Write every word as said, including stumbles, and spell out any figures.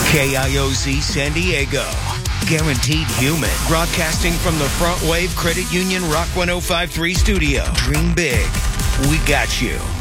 K I O Z San Diego. Guaranteed Human. Broadcasting from the Front Wave Credit Union Rock one oh five point three studio. Dream big. We got you.